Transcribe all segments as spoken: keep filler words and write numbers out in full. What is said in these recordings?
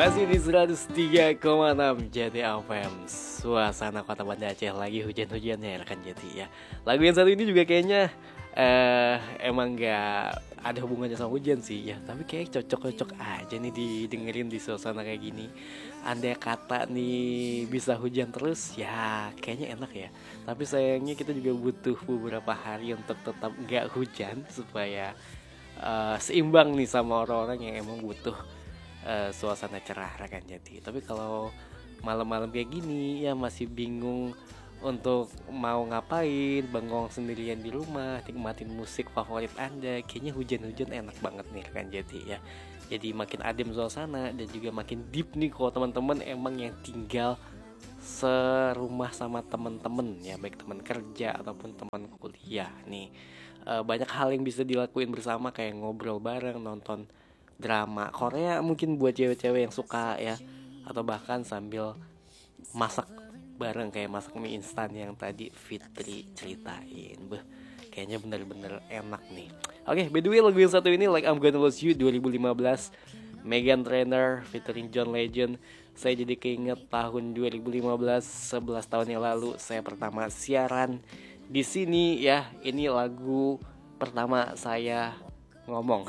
Masih di seratus tiga koma enam Jati F M. Suasana kota Banda Aceh lagi hujan-hujannya rekan Jati ya. Lagu yang satu ini juga kayaknya eh, Emang gak ada hubungannya sama hujan sih ya, tapi kayak cocok-cocok aja nih didengerin di suasana kayak gini. Andai kata nih bisa hujan terus ya kayaknya enak ya. Tapi sayangnya kita juga butuh beberapa hari untuk tetap gak hujan, supaya uh, seimbang nih sama orang-orang yang emang butuh Uh, suasana cerah rekan Jati. Tapi kalau malam-malam kayak gini ya masih bingung untuk mau ngapain, bengong sendirian di rumah, nikmatin musik favorit Anda, kayaknya hujan-hujan enak banget nih rekan Jati ya. Jadi makin adem suasana dan juga makin deep nih kalau teman-teman emang yang tinggal serumah sama teman-teman ya, baik teman kerja ataupun teman kuliah nih. Uh, banyak hal yang bisa dilakuin bersama, kayak ngobrol bareng, nonton drama Korea mungkin buat cewek-cewek yang suka ya, atau bahkan sambil masak bareng kayak masak mie instan yang tadi Fitri ceritain. Beh, kayaknya bener-bener enak nih. Oke, okay, by the way lagu yang satu ini Like I'm Gonna Lose You dua ribu lima belas, Meghan Trainor featuring John Legend. Saya jadi keinget tahun dua ribu lima belas, sebelas tahun yang lalu saya pertama siaran di sini ya. Ini lagu pertama saya ngomong.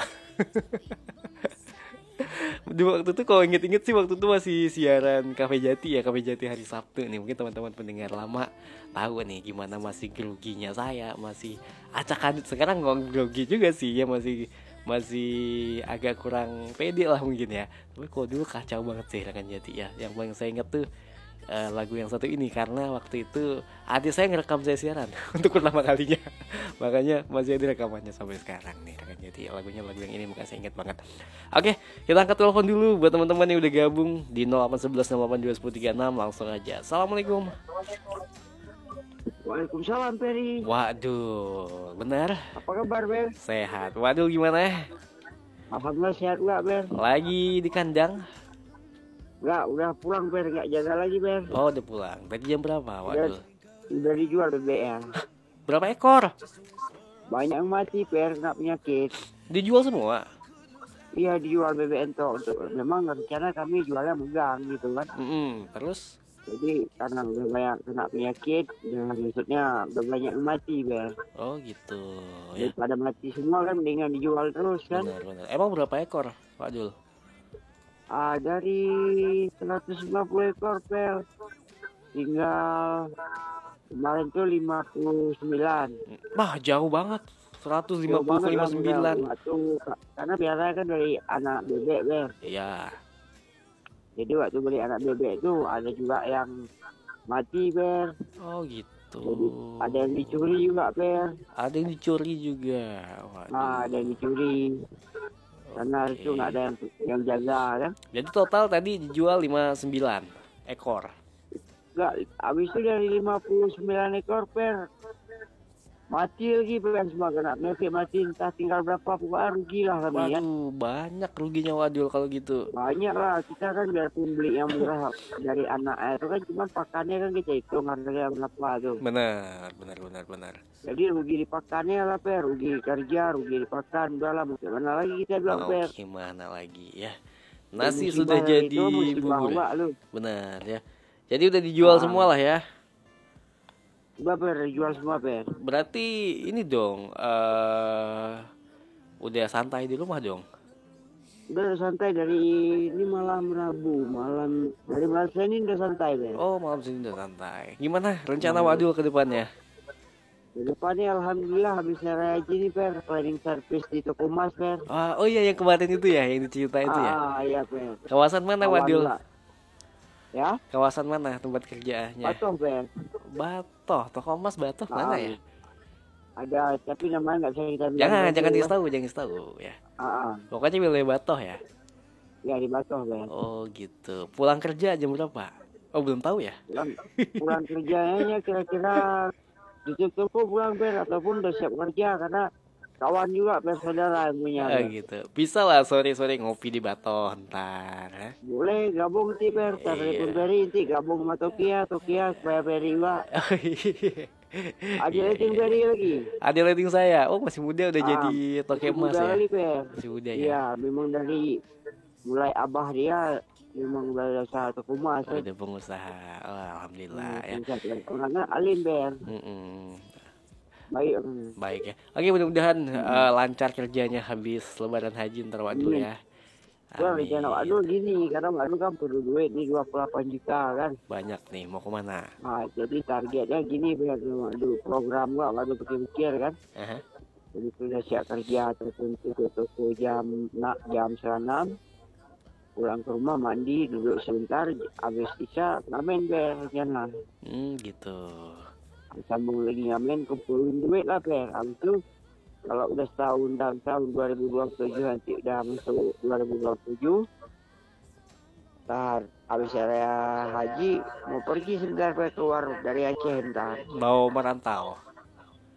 Di waktu itu kalau inget-inget sih waktu itu masih siaran Cafe Jati ya, Cafe Jati hari Sabtu nih. Mungkin teman-teman pendengar lama tahu nih gimana masih groginya saya, masih acak-adut. Sekarang nggak grogi juga sih ya, masih masih agak kurang pede lah mungkin ya. Tapi kalau dulu kacau banget sih rekan Jati ya. Yang paling saya inget tuh uh, lagu yang satu ini, karena waktu itu adik saya ngerekam saya siaran untuk pertama kalinya. Makanya masih ada rekamannya sampai sekarang nih rekan Jati. Lagunya lagu yang ini makanya saya inget banget. Oke, kita angkat telepon dulu buat teman-teman yang udah gabung di nol delapan satu satu nol delapan dua satu tiga enam. Langsung aja. Assalamualaikum. Waalaikumsalam Peri. Waduh, benar. Apa kabar Ber? Sehat. Waduh, gimana? Alhamdulillah sehat gak Ber? Lagi di kandang? Enggak, udah pulang Ber, gak jaga lagi Ber. Oh, udah pulang. Tadi jam berapa? Waduh. Udah, udah dijual B B M. Berapa ekor? Banyak yang mati Per, kena penyakit. Dijual semua? Iya, dijual B B M toh. Memang rencana kami jualnya megang gitu kan. Mm-hmm. Terus? Jadi karena udah banyak kena penyakit, dan maksudnya udah banyak yang mati Ber. Oh gitu ya. Daripada mati semua kan mendingan dijual terus kan. Benar-benar. Emang berapa ekor Pak Dul? Ah, dari seratus lima puluh ekor Per, tinggal kemarin tuh lima puluh sembilan. Bah, jauh banget. seratus lima puluh ke lima puluh sembilan. Waktu, karena biasanya kan dari anak bebek Ber. Iya. Jadi waktu beli anak bebek itu ada juga yang mati Ber. Oh gitu. Jadi ada yang dicuri juga Ber. Ada yang dicuri juga. Waduh. Nah, ada yang dicuri. Karena okay. itu nggak ada yang yang jaga kan. Jadi total tadi dijual lima puluh sembilan ekor. Enggak, habis itu dari lima puluh sembilan ekor Per mati lagi Per, semua kena penyakit mati, entah tinggal berapa, pokoknya rugi lah kami ya. Waduh, banyak ruginya Wadul kalau gitu. Banyak lah, kita kan biarpun beli yang murah dari anak itu kan cuma pakannya kan kita hitung harganya berapa tuh. Benar, benar, benar, benar. Jadi rugi di pakannya lah Per, rugi kerja, rugi di pakan, udah lah mana lagi kita bilang oh, Per. Gimana lagi ya, nasi musibah sudah jadi bubur. Benar ya. Jadi udah dijual nah. semua lah ya. Udah Per, dijual semua Per. Berarti ini dong, uh, udah santai di rumah dong? Udah santai dari ini malam Rabu, malam dari malam Senin udah santai Per. Oh, malam Senin udah santai. Gimana rencana hmm. Wadul ke depannya? Ke depannya alhamdulillah habis raya ini Per, cleaning service di toko emas Per. Ah, oh iya yang kemarin itu ya, yang diceritain itu ah, ya? Ah iya Per. Kawasan mana Wadul? Ya? Kawasan mana tempat kerjaannya? Batoh Per. Batoh, toko emas Batoh ah, mana ya? Ada, tapi namanya nggak bisa kita bilang. Jangan, jangan dikasih tahu, jangan dikasih tahu ya. Ah, pokoknya wilayah Batoh ya. Ya di Batoh Per. Oh gitu. Pulang kerja jam berapa? Oh belum tahu ya? Pulang, pulang kerjanya kira-kira tutup toko pulang Per, ataupun udah siap kerja karena kawan juga Per, saudara yang punya. Oh gitu. Bisa lah sore-sore ngopi di Batoh ntar. Eh? Boleh gabung nanti Per, iya. telepon Peri nanti gabung sama Tokia, Tokia supaya Peri juga. Oh, iya. Ada rating iya, Peri lagi. Ada rating saya. Oh masih muda udah ah, jadi toke emas ya. Kali, Per. Masih muda ya. Iya, memang dari mulai abah dia memang udah ada satu kumas. Oh, udah pengusaha. Oh, alhamdulillah ya. Orangnya alim ber. Mm-mm. Baik. mm. Baik ya. Oke, mudah-mudahan eh, lancar kerjanya habis Lebaran Haji ntar Wadul Amin. ya. Gua rencana waduh Amin. gini, karena waduh kan perlu duit nih dua puluh delapan juta kan. Banyak nih, mau kemana? Nah, jadi targetnya gini biar waduh program gua waduh pikir-pikir kan. Aha. Jadi sudah siap kerja tertentu ke toko jam nak jam setengah enam. Pulang ke rumah mandi duduk sebentar habis isya ngamen ber rencana. Hmm, gitu. Sambung lagi ngamen kumpulin duit lah ber. Habis itu kalau udah setahun dan tahun dua ribu dua puluh tujuh nanti udah masuk dua ribu dua puluh tujuh. Ntar habis area haji mau pergi sebentar Ber, keluar dari Aceh ntar. Mau merantau.